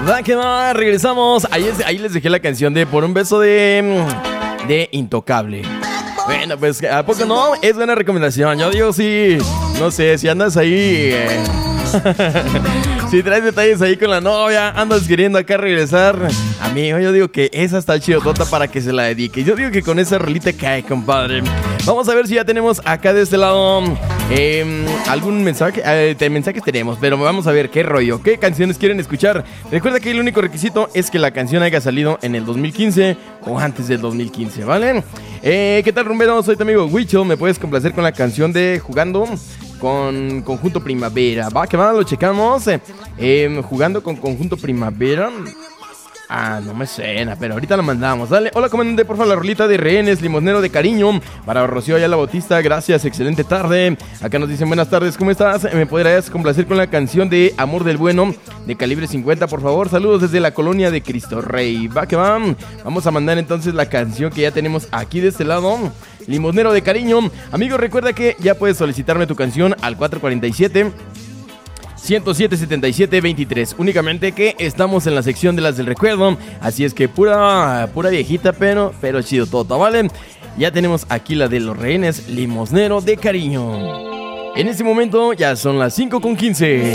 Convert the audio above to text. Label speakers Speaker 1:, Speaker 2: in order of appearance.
Speaker 1: Va que va, regresamos. Ahí les dejé la canción de Por un beso de Intocable. Bueno, pues, ¿a poco no? Es buena recomendación. Yo digo, sí, no sé, si andas ahí... si traes detalles ahí con la novia, andas queriendo acá regresar, amigo, yo digo que esa está chidotota para que se la dedique. Yo digo que con esa rolita cae, compadre. Vamos a ver si ya tenemos acá de este lado algún mensaje. Mensajes tenemos, pero vamos a ver qué rollo, qué canciones quieren escuchar. Recuerda que el único requisito es que la canción haya salido en el 2015 o antes del 2015, ¿vale? ¿Qué tal, rumbero? Soy tu amigo Huicho. ¿Me puedes complacer con la canción de Jugando con Conjunto Primavera? Va, que va, lo checamos. Jugando con Conjunto Primavera. No me suena, pero ahorita la mandamos. Dale, hola, comandante, porfa, la rolita de Rehenes, Limosnero de Cariño. Para Rocío Ayala Bautista, gracias, excelente tarde. Acá nos dicen, buenas tardes, ¿cómo estás? ¿Me podrías complacer con la canción de Amor del Bueno, de Calibre 50, por favor? Saludos desde la colonia de Cristo Rey. Va, que va. Vamos a mandar entonces la canción que ya tenemos aquí de este lado. Limosnero de Cariño. Amigo, recuerda que ya puedes solicitarme tu canción al 447 107 77 23. Únicamente que estamos en la sección de las del recuerdo. Así es que pura viejita, pero chido todo, ¿vale? Ya tenemos aquí la de los Rehenes, Limosnero de Cariño. En este momento ya son las 5:15.